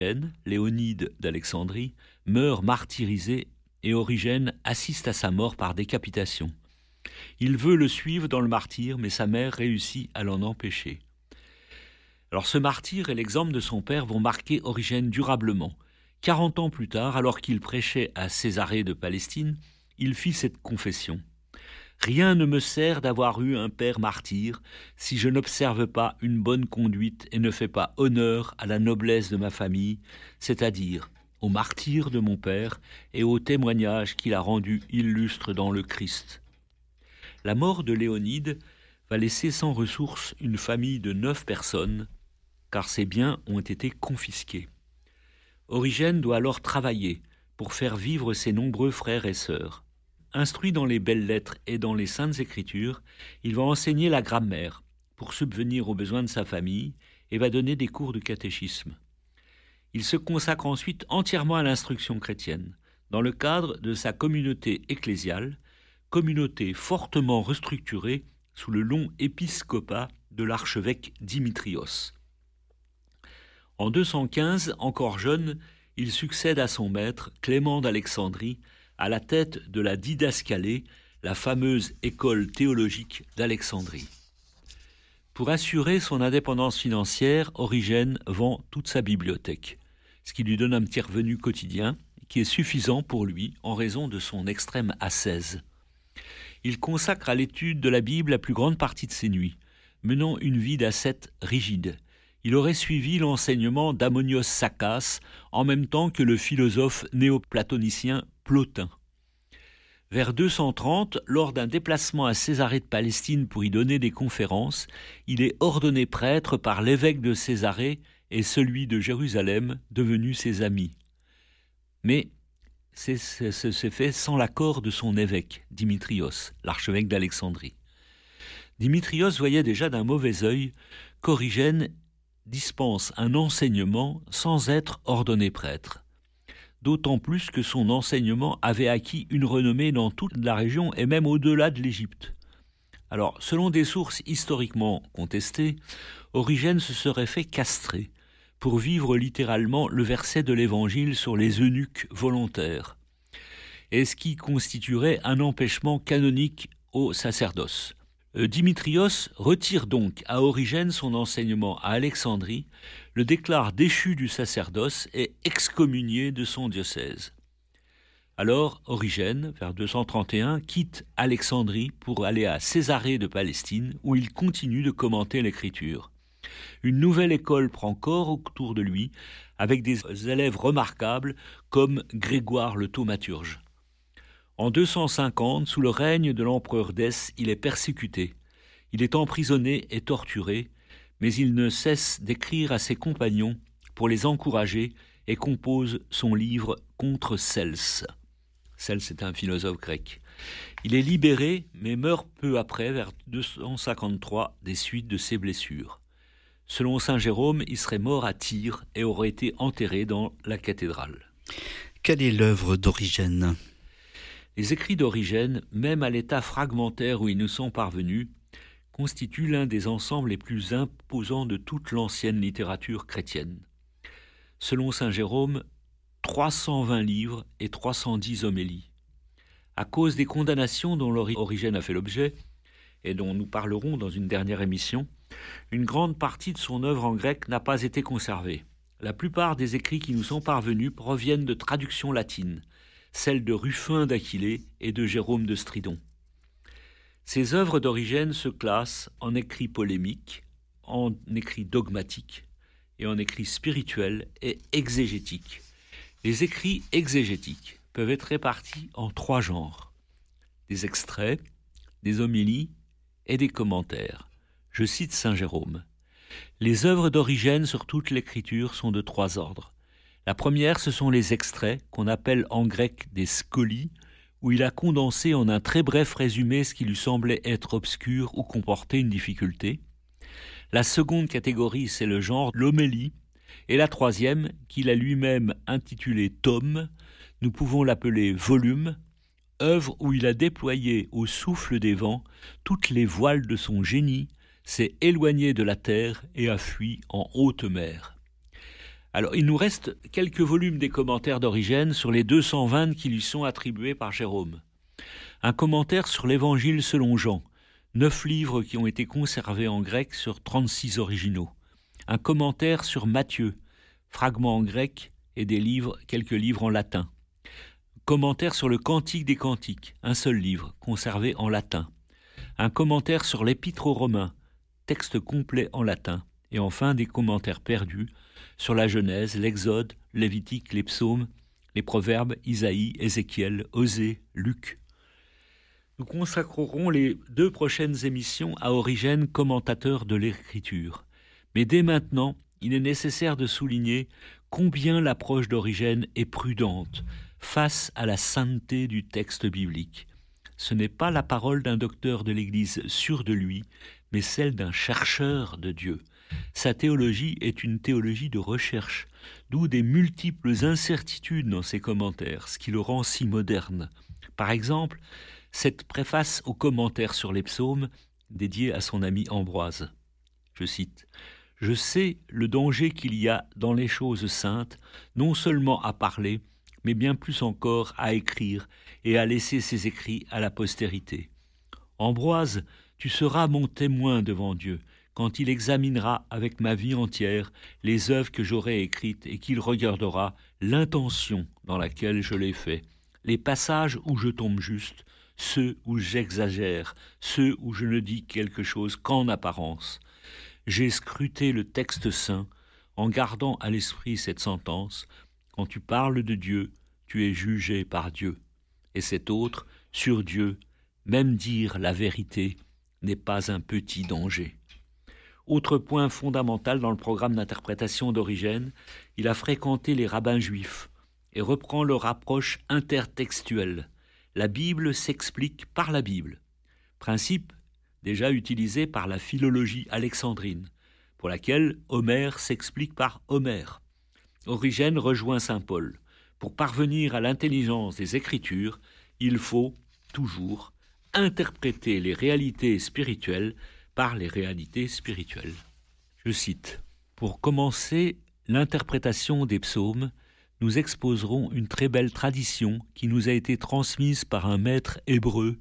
Léonide d'Alexandrie, meurt martyrisé et Origène assiste à sa mort par décapitation. Il veut le suivre dans le martyre, mais sa mère réussit à l'en empêcher. Alors ce martyre et l'exemple de son père vont marquer Origène durablement. 40 ans plus tard, alors qu'il prêchait à Césarée de Palestine, il fit cette confession. « Rien ne me sert d'avoir eu un père martyr si je n'observe pas une bonne conduite et ne fais pas honneur à la noblesse de ma famille, c'est-à-dire au martyre de mon père et au témoignage qu'il a rendu illustre dans le Christ. » La mort de Léonide va laisser sans ressources une famille de 9 personnes, car ses biens ont été confisqués. Origène doit alors travailler pour faire vivre ses nombreux frères et sœurs. Instruit dans les belles lettres et dans les saintes écritures, il va enseigner la grammaire pour subvenir aux besoins de sa famille et va donner des cours de catéchisme. Il se consacre ensuite entièrement à l'instruction chrétienne, dans le cadre de sa communauté ecclésiale, communauté fortement restructurée sous le long épiscopat de l'archevêque Dimitrios. En 215, encore jeune, il succède à son maître, Clément d'Alexandrie, à la tête de la didascalée, la fameuse école théologique d'Alexandrie. Pour assurer son indépendance financière, Origène vend toute sa bibliothèque, ce qui lui donne un petit revenu quotidien qui est suffisant pour lui en raison de son extrême ascèse. Il consacre à l'étude de la Bible la plus grande partie de ses nuits, menant une vie d'ascète rigide. Il aurait suivi l'enseignement d'Ammonios Saccas en même temps que le philosophe néoplatonicien Plotin. Vers 230, lors d'un déplacement à Césarée de Palestine pour y donner des conférences, il est ordonné prêtre par l'évêque de Césarée et celui de Jérusalem, devenus ses amis. Mais c'est fait sans l'accord de son évêque, Dimitrios, l'archevêque d'Alexandrie. Dimitrios voyait déjà d'un mauvais œil qu'Origène dispense un enseignement sans être ordonné prêtre. D'autant plus que son enseignement avait acquis une renommée dans toute la région et même au-delà de l'Égypte. Alors, selon des sources historiquement contestées, Origène se serait fait castrer pour vivre littéralement le verset de l'Évangile sur les eunuques volontaires, et ce qui constituerait un empêchement canonique au sacerdoce. Dimitrios retire donc à Origène son enseignement à Alexandrie, le déclare déchu du sacerdoce et excommunié de son diocèse. Alors Origène, vers 231, quitte Alexandrie pour aller à Césarée de Palestine, où il continue de commenter l'Écriture. Une nouvelle école prend corps autour de lui, avec des élèves remarquables comme Grégoire le thaumaturge. En 250, sous le règne de l'empereur Dèce, il est persécuté. Il est emprisonné et torturé, mais il ne cesse d'écrire à ses compagnons pour les encourager et compose son livre Contre Cels. Cels est un philosophe grec. Il est libéré, mais meurt peu après, vers 253, des suites de ses blessures. Selon saint Jérôme, il serait mort à Tyr et aurait été enterré dans la cathédrale. Quelle est l'œuvre d'Origène ? Les écrits d'Origène, même à l'état fragmentaire où ils nous sont parvenus, constituent l'un des ensembles les plus imposants de toute l'ancienne littérature chrétienne. Selon saint Jérôme, 320 livres et 310 homélies. À cause des condamnations dont Origène a fait l'objet, et dont nous parlerons dans une dernière émission, une grande partie de son œuvre en grec n'a pas été conservée. La plupart des écrits qui nous sont parvenus proviennent de traductions latines, celles de Ruffin d'Aquilée et de Jérôme de Stridon. Ces œuvres d'Origène se classent en écrits polémiques, en écrits dogmatiques et en écrits spirituels et exégétiques. Les écrits exégétiques peuvent être répartis en 3 genres: des extraits, des homélies et des commentaires. Je cite saint Jérôme. Les œuvres d'Origène sur toute l'écriture sont de 3 ordres. La première, ce sont les extraits, qu'on appelle en grec des scolies, où il a condensé en un très bref résumé ce qui lui semblait être obscur ou comporter une difficulté. La seconde catégorie, c'est le genre de l'homélie. Et la troisième, qu'il a lui-même intitulé tome, nous pouvons l'appeler volume, œuvre où il a déployé au souffle des vents toutes les voiles de son génie, s'est éloigné de la terre et a fui en haute mer. Alors, il nous reste quelques volumes des commentaires d'Origène sur les 220 qui lui sont attribués par Jérôme. Un commentaire sur l'Évangile selon Jean, 9 livres qui ont été conservés en grec sur 36 originaux. Un commentaire sur Matthieu, fragments en grec et quelques livres en latin. Commentaire sur le Cantique des Cantiques, un seul livre, conservé en latin. Un commentaire sur l'Épître aux Romains, texte complet en latin. Et enfin des commentaires perdus sur la Genèse, l'Exode, Lévitique, les Psaumes, les Proverbes, Isaïe, Ézéchiel, Osée, Luc. Nous consacrerons les 2 prochaines émissions à Origène, commentateur de l'Écriture. Mais dès maintenant, il est nécessaire de souligner combien l'approche d'Origène est prudente face à la sainteté du texte biblique. Ce n'est pas la parole d'un docteur de l'Église sûr de lui, mais celle d'un chercheur de Dieu. Sa théologie est une théologie de recherche, d'où des multiples incertitudes dans ses commentaires, ce qui le rend si moderne. Par exemple, cette préface au commentaire sur les psaumes dédiée à son ami Ambroise. Je cite « Je sais le danger qu'il y a dans les choses saintes, non seulement à parler, mais bien plus encore à écrire et à laisser ses écrits à la postérité. Ambroise, tu seras mon témoin devant Dieu, quand il examinera avec ma vie entière les œuvres que j'aurai écrites et qu'il regardera l'intention dans laquelle je les fais, les passages où je tombe juste, ceux où j'exagère, ceux où je ne dis quelque chose qu'en apparence. J'ai scruté le texte saint en gardant à l'esprit cette sentence, quand tu parles de Dieu, tu es jugé par Dieu. Et cet autre, sur Dieu, même dire la vérité n'est pas un petit danger. Autre point fondamental dans le programme d'interprétation d'Origène, il a fréquenté les rabbins juifs et reprend leur approche intertextuelle. La Bible s'explique par la Bible. Principe déjà utilisé par la philologie alexandrine, pour laquelle Homère s'explique par Homère. Origène rejoint saint Paul. Pour parvenir à l'intelligence des Écritures, il faut, toujours, interpréter les réalités spirituelles par les réalités spirituelles. Je cite, « Pour commencer l'interprétation des psaumes, nous exposerons une très belle tradition qui nous a été transmise par un maître hébreu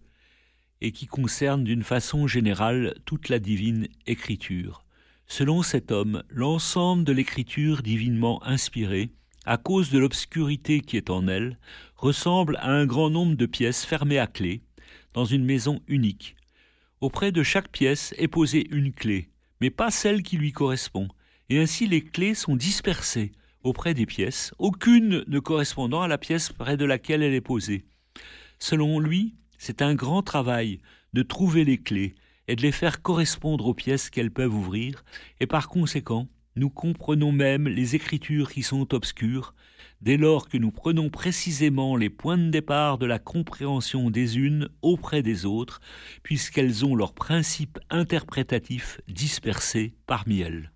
et qui concerne d'une façon générale toute la divine écriture. Selon cet homme, l'ensemble de l'écriture divinement inspirée, à cause de l'obscurité qui est en elle, ressemble à un grand nombre de pièces fermées à clé, dans une maison unique. Auprès de chaque pièce est posée une clé, mais pas celle qui lui correspond, et ainsi les clés sont dispersées auprès des pièces, aucune ne correspondant à la pièce près de laquelle elle est posée. Selon lui, c'est un grand travail de trouver les clés et de les faire correspondre aux pièces qu'elles peuvent ouvrir, et par conséquent, nous comprenons même les écritures qui sont obscures, dès lors que nous prenons précisément les points de départ de la compréhension des unes auprès des autres, puisqu'elles ont leurs principes interprétatifs dispersés parmi elles.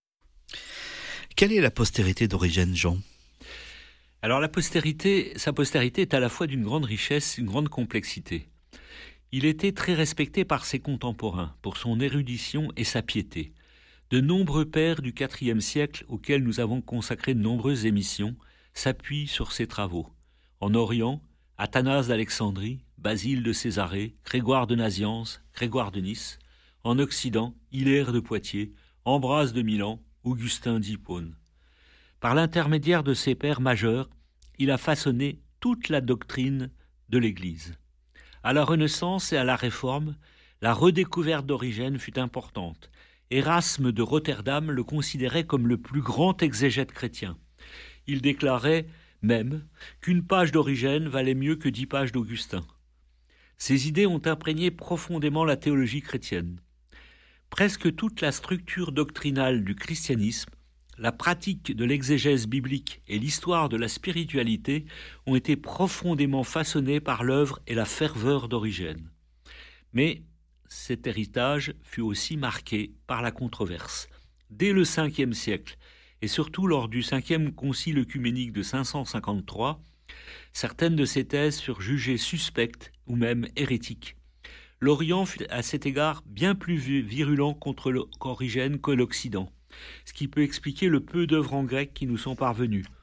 Quelle est la postérité d'Origène, Jean ? Alors sa postérité est à la fois d'une grande richesse et d'une grande complexité. Il était très respecté par ses contemporains pour son érudition et sa piété. De nombreux pères du IVe siècle, auxquels nous avons consacré de nombreuses émissions, s'appuient sur ses travaux. En Orient, Athanase d'Alexandrie, Basile de Césarée, Grégoire de Nazianze, Grégoire de Nice. En Occident, Hilaire de Poitiers, Ambroise de Milan, Augustin d'Hippone. Par l'intermédiaire de ses pères majeurs, il a façonné toute la doctrine de l'Église. À la Renaissance et à la Réforme, la redécouverte d'Origène fut importante. Érasme de Rotterdam le considérait comme le plus grand exégète chrétien. Il déclarait même qu'une page d'Origène valait mieux que 10 pages d'Augustin. Ces idées ont imprégné profondément la théologie chrétienne. Presque toute la structure doctrinale du christianisme, la pratique de l'exégèse biblique et l'histoire de la spiritualité ont été profondément façonnées par l'œuvre et la ferveur d'Origène. Mais cet héritage fut aussi marqué par la controverse. Dès le Ve siècle, et surtout lors du 5e concile œcuménique de 553, certaines de ces thèses furent jugées suspectes ou même hérétiques. L'Orient fut à cet égard bien plus virulent contre Origène que l'Occident. ce qui peut expliquer le peu d'œuvres en grec qui nous sont parvenues.